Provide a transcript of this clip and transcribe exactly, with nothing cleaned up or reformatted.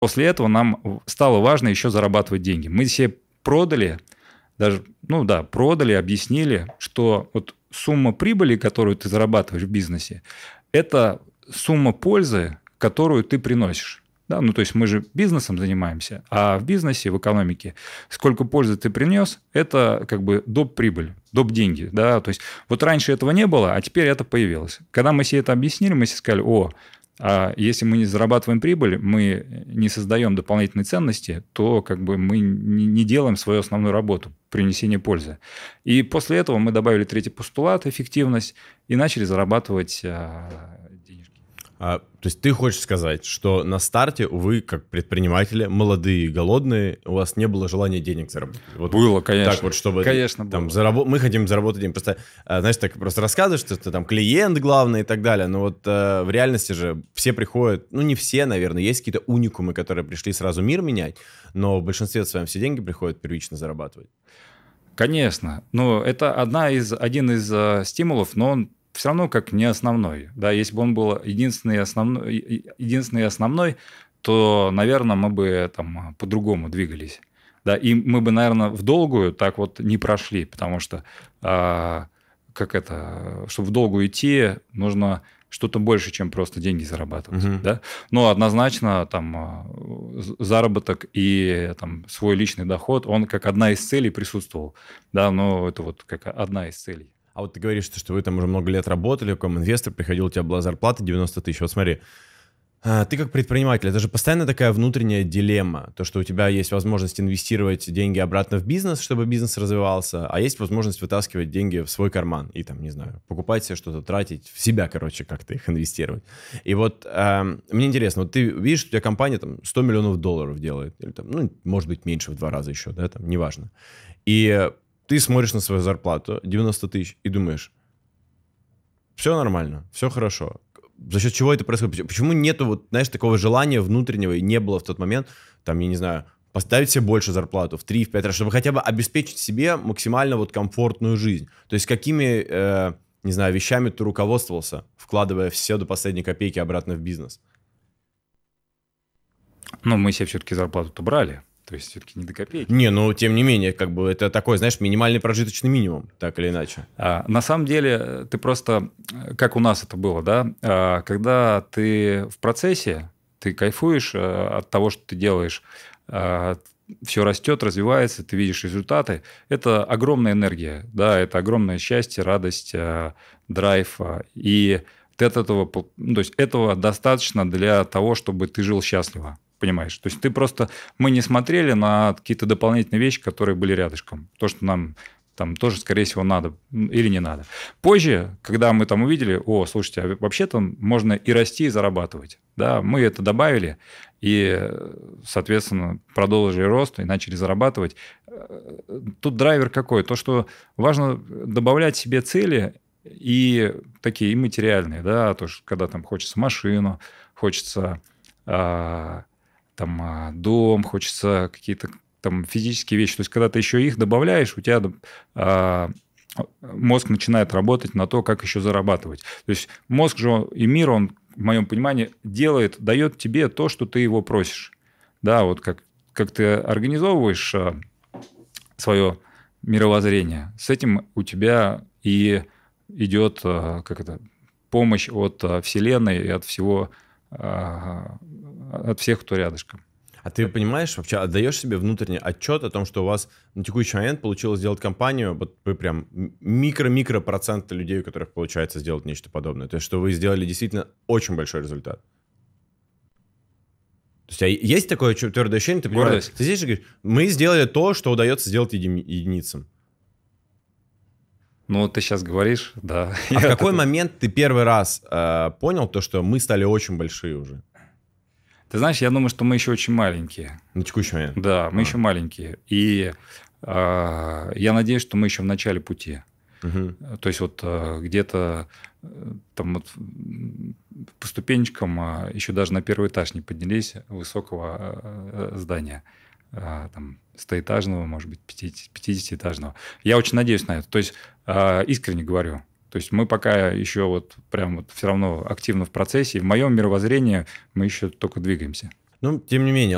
После этого нам стало важно еще зарабатывать деньги. Мы себе продали, даже, ну да, продали, объяснили, что вот сумма прибыли, которую ты зарабатываешь в бизнесе, это сумма пользы, которую ты приносишь. Да, ну, то есть мы же бизнесом занимаемся, а в бизнесе, в экономике, сколько пользы ты принес, это как бы доп. Прибыль, доп. Деньги. Да? То есть вот раньше этого не было, а теперь это появилось. Когда мы себе это объяснили, мы себе сказали, о, а если мы не зарабатываем прибыль, мы не создаем дополнительной ценности, то как бы мы не делаем свою основную работу, принесение пользы. И после этого мы добавили третий постулат, эффективность, и начали зарабатывать денежки. А, то есть ты хочешь сказать, что на старте вы, как предприниматели, молодые, голодные, у вас не было желания денег заработать? Вот было, конечно. Так вот, чтобы конечно, там, было. Заработ... мы хотим заработать деньги. Просто, знаешь, так просто рассказываешь, что ты там клиент главный и так далее, но вот э, в реальности же все приходят, ну не все, наверное, есть какие-то уникумы, которые пришли сразу мир менять, но в большинстве своем все деньги приходят первично зарабатывать. Конечно. Но это одна из, один из э, стимулов, но он все равно как не основной. Да, если бы он был единственный основной, единственный основной, то, наверное, мы бы там по-другому двигались. Да, и мы бы, наверное, в долгую так вот не прошли, потому что а, как это, чтобы в долгую идти, нужно что-то больше, чем просто деньги зарабатывать. Uh-huh. Да? Но однозначно там заработок и там, свой личный доход, он как одна из целей присутствовал. Да, но это вот как одна из целей. А вот ты говоришь, что вы там уже много лет работали, как инвестор, приходил, у тебя была зарплата девяносто тысяч. Вот смотри, ты как предприниматель, это же постоянно такая внутренняя дилемма. То, что у тебя есть возможность инвестировать деньги обратно в бизнес, чтобы бизнес развивался, а есть возможность вытаскивать деньги в свой карман и там, не знаю, покупать себе что-то, тратить в себя, короче, как-то их инвестировать. И вот э, мне интересно, вот ты видишь, у тебя компания там сто миллионов долларов делает, или там, ну, может быть, меньше в два раза еще, да, там, неважно. И ты смотришь на свою зарплату девяносто тысяч и думаешь, все нормально, все хорошо. За счет чего это происходит? Почему нету, вот, знаешь, такого желания внутреннего, и не было в тот момент, там, я не знаю, поставить себе больше зарплату в три-пять раз, чтобы хотя бы обеспечить себе максимально вот комфортную жизнь? То есть какими, э, не знаю, вещами ты руководствовался, вкладывая все до последней копейки обратно в бизнес? Ну, мы себе все-таки зарплату-то брали. То есть все-таки не до копейки. Не, ну, тем не менее, как бы это такой, знаешь, минимальный прожиточный минимум, так или иначе. А, на самом деле, ты просто, как у нас это было, да, а, когда ты в процессе, ты кайфуешь а, от того, что ты делаешь, а, все растет, развивается, ты видишь результаты, это огромная энергия, да, это огромное счастье, радость, а, драйв, а, и ты от этого, ну, то есть этого достаточно для того, чтобы ты жил счастливо. Понимаешь? То есть ты просто... Мы не смотрели на какие-то дополнительные вещи, которые были рядышком. То, что нам там тоже, скорее всего, надо или не надо. Позже, когда мы там увидели, о, слушайте, а вообще-то можно и расти, и зарабатывать. Да, мы это добавили, и, соответственно, продолжили рост и начали зарабатывать. Тут драйвер какой? То, что важно добавлять себе цели и такие и материальные. Да? То, что когда там хочется машину, хочется... там дом, хочется какие-то там физические вещи. То есть, когда ты еще их добавляешь, у тебя а, мозг начинает работать на то, как еще зарабатывать. То есть, мозг же и мир, он, в моем понимании, делает, дает тебе то, что ты его просишь. Да, вот как, как ты организовываешь а, свое мировоззрение, с этим у тебя и идет а, как это, помощь от а, Вселенной и от всего... А, от всех, кто рядышком. А ты понимаешь, вообще отдаешь себе внутренний отчет о том, что у вас на текущий момент получилось сделать компанию, вот вы прям микро-микро процент людей, у которых получается сделать нечто подобное. То есть, что вы сделали действительно очень большой результат. То есть, а есть такое твердое ощущение, ты понимаешь, ты здесь же говоришь, мы сделали то, что удается сделать еди- единицам. Ну, ты сейчас говоришь, да. А в какой момент ты первый раз э, понял то, что мы стали очень большие уже? Ты знаешь, я думаю, что мы еще очень маленькие. На текущий момент? Да, мы а. еще маленькие. И э, я надеюсь, что мы еще в начале пути. Угу. То есть, вот э, где-то э, там вот по ступенечкам э, еще даже на первый этаж не поднялись высокого э, здания. Э, там, стоэтажного, может быть, пятидесятиэтажного. Я очень надеюсь на это. То есть, э, искренне говорю. То есть мы пока еще вот прям вот все равно активно в процессе. И в моем мировоззрении мы еще только двигаемся. Ну, тем не менее,